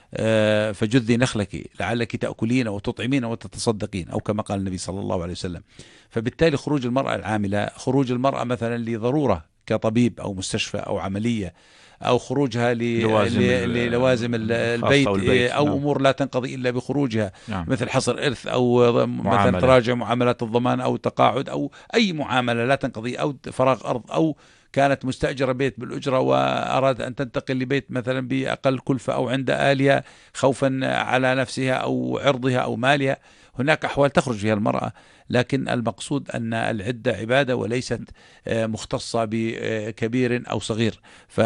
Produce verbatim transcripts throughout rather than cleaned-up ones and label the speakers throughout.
Speaker 1: فجذي نخلك لعلك تأكلين وتطعمين وتتصدقين، أو كما قال النبي صلى الله عليه وسلم. فبالتالي خروج المرأة العاملة، خروج المرأة مثلا لضرورة كطبيب أو مستشفى أو عملية، أو خروجها للوازم البيت أو
Speaker 2: نعم.
Speaker 1: أمور لا تنقضي إلا بخروجها،
Speaker 2: نعم.
Speaker 1: مثل حصر إرث، أو مثلا تراجع معاملات الضمان، أو تقاعد، أو أي معاملة لا تنقضي، أو فراغ أرض، أو كانت مستأجرة بيت بالأجرة وأراد أن تنتقل لبيت مثلا بأقل كلفة أو عند أهلها خوفا على نفسها أو عرضها أو مالها. هناك أحوال تخرج فيها المرأة، لكن المقصود أن العدة عبادة وليست مختصة بكبير أو صغير.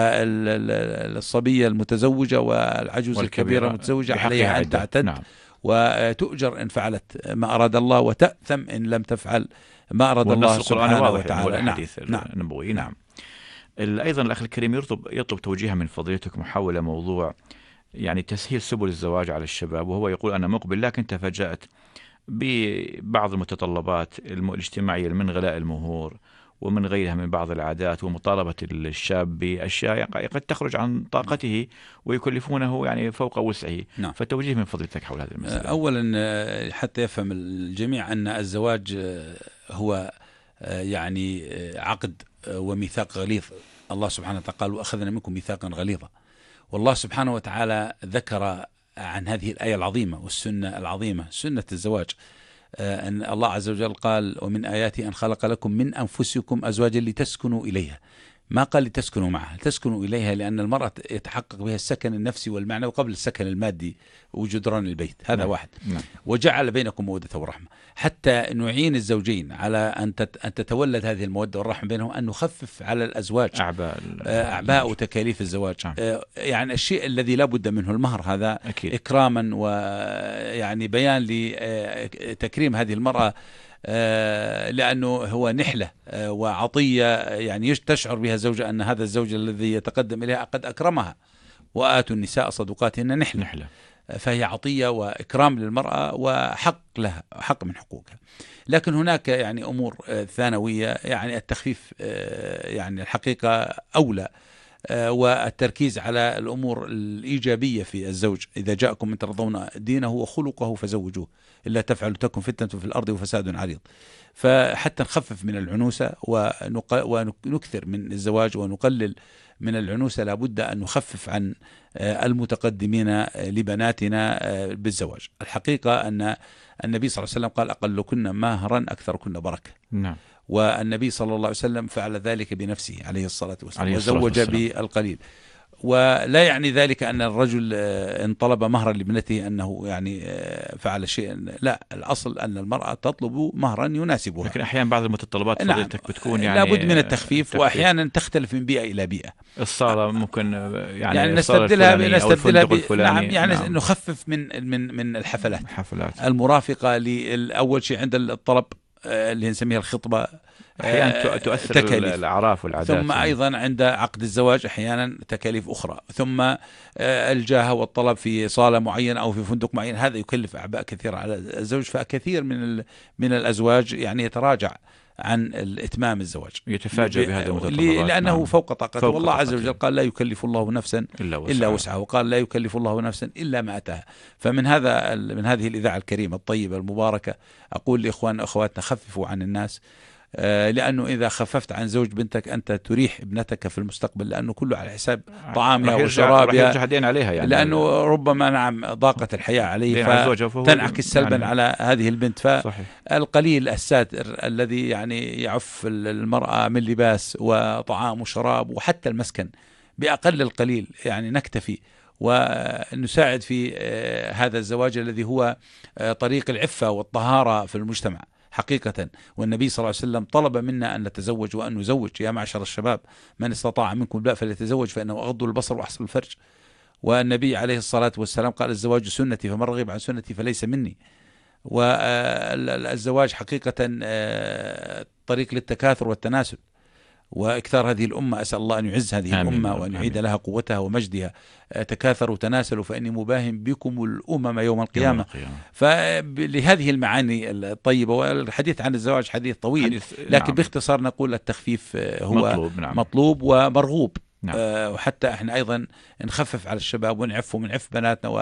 Speaker 1: فالصبية المتزوجة والعجوز الكبيرة المتزوجة عليها أن تعتد، نعم. وتؤجر إن فعلت ما أراد الله، وتأثم إن لم تفعل ما أراد الله سبحانه وتعالى.
Speaker 2: الحديث نعم. النبوي. نعم. أيضا الأخ الكريم يطلب, يطلب توجيها من فضيلتكم حول موضوع يعني تسهيل سبل الزواج على الشباب، وهو يقول أنا مقبل لكن تفاجأت ببعض المتطلبات الاجتماعية من غلاء المهور ومن غيرها من بعض العادات، ومطالبة الشاب بأشياء قد تخرج عن طاقته ويكلفونه يعني فوق وسعه.
Speaker 1: نعم.
Speaker 2: فتوجيه من فضيلتك حول هذه المسألة.
Speaker 1: أولا حتى يفهم الجميع أن الزواج هو يعني عقد وميثاق غليظ. الله سبحانه وتعالى قال وأخذنا منكم ميثاقا غليظا. والله سبحانه وتعالى ذكر عن هذه الآية العظيمة والسنة العظيمة، سنة الزواج، أن الله عز وجل قال ومن آياته أن خلق لكم من أنفسكم أزواجا لتسكنوا إليها. ما قال لتسكنوا معها، تسكنوا إليها، لأن المرأة يتحقق بها السكن النفسي والمعنوي قبل السكن المادي وجدران البيت. هذا نعم. واحد نعم. وجعل بينكم مودة ورحمة، حتى نعين الزوجين على أن تتولد هذه المودة والرحمة بينهم، أن نخفف على الأزواج
Speaker 2: أعباء
Speaker 1: أعباء وتكاليف الزواج. نعم. يعني الشيء الذي لا بد منه المهر، هذا
Speaker 2: أكيد.
Speaker 1: إكراما ويعني بيان لتكريم هذه المرأة، لأنه هو نحلة وعطية، يعني تشعر بها الزوجة أن هذا الزوج الذي يتقدم إليها قد أكرمها، وآتوا النساء صدقاتهن نحلة.
Speaker 2: نحلة.
Speaker 1: فهي عطية وإكرام للمرأة وحق لها، حق من حقوقها. لكن هناك يعني أمور ثانوية، يعني التخفيف يعني الحقيقة أولى، والتركيز على الأمور الإيجابية في الزوج. إذا جاءكم من ترضون دينه وخلقه فزوجوه، إلا تفعلوا تكن فتنة في الأرض وفساد عريض. فحتى نخفف من العنوسة ونكثر من الزواج ونقلل من العنوسة، لابد أن نخفف عن المتقدمين لبناتنا بالزواج. الحقيقة أن النبي صلى الله عليه وسلم قال أقلكن مهرا أكثركن بركة.
Speaker 2: نعم.
Speaker 1: والنبي صلى الله عليه وسلم فعل ذلك بنفسه عليه الصلاة والسلام، وزوج بالقليل. ولا يعني ذلك أن الرجل إن طلب مهرا لابنته أنه يعني فعل شيئا، لا، الأصل أن المرأة تطلب مهرا يناسبها.
Speaker 2: لكن أحيانا بعض المتطلبات فضيلتك نعم. بتكون يعني
Speaker 1: لابد من التخفيف, التخفيف. وأحيانا تختلف من بيئة إلى بيئة.
Speaker 2: الصالة ممكن يعني,
Speaker 1: يعني نستبدلها نستبدلها ب... نعم يعني
Speaker 2: نعم.
Speaker 1: نخفف من من من الحفلات
Speaker 2: الحفلات
Speaker 1: المرافقة لأول شيء عند الطلب اللي نسميها الخطبة،
Speaker 2: أحيانا تؤثر تكاليف. الأعراف والعادات.
Speaker 1: ثم أيضا عند عقد الزواج أحيانا تكاليف أخرى، ثم الجاه والطلب في صالة معينة أو في فندق معين، هذا يكلف أعباء كثيرة على الزوج. فكثير من من الأزواج يعني يتراجع عن الإتمام الزواج،
Speaker 2: يتفاجأ بهذا المتطلبات
Speaker 1: لأنه نعم. فوق طاقته. والله
Speaker 2: طاقته.
Speaker 1: عز وجل قال لا يكلف الله نفسا
Speaker 2: إلا وسعها.
Speaker 1: إلا وسعها، وقال لا يكلف الله نفسا إلا ما أتاها. فمن هذا من هذه الإذاعة الكريمة الطيبة المباركة أقول لإخوان أخواتنا خففوا عن الناس، لأنه إذا خففت عن زوج بنتك أنت تريح ابنتك في المستقبل، لأنه كله على حساب طعامها وشرابها،
Speaker 2: عليها يعني.
Speaker 1: لأنه ربما نعم ضاقت الحياة عليه فتنعكس سلبا يعني على هذه البنت. فالقليل الساتر الذي يعني يعف المرأة من لباس وطعام وشراب وحتى المسكن بأقل القليل يعني نكتفي، ونساعد في هذا الزواج الذي هو طريق العفة والطهارة في المجتمع حقيقة. والنبي صلى الله عليه وسلم طلب منا أن نتزوج وأن نزوج. يا معشر الشباب من استطاع منكم الباء فليتزوج فإنه أغض البصر وأحسن الفرج. والنبي عليه الصلاة والسلام قال الزواج سنتي فمن رغب عن سنتي فليس مني. والزواج حقيقة طريق للتكاثر والتناسل وإكثار هذه الأمة. أسأل الله أن يعز هذه الأمة وأن يعيد لها قوتها ومجدها. تكاثروا تناسلوا فإني مباهم بكم الأمم يوم القيامة. فلهذه المعاني الطيبة، والحديث عن الزواج حديث طويل حديث لكن نعم. باختصار نقول التخفيف هو
Speaker 2: مطلوب, نعم.
Speaker 1: مطلوب ومرغوب،
Speaker 2: نعم.
Speaker 1: وحتى احنا أيضا نخفف على الشباب ونعف ونعف بناتنا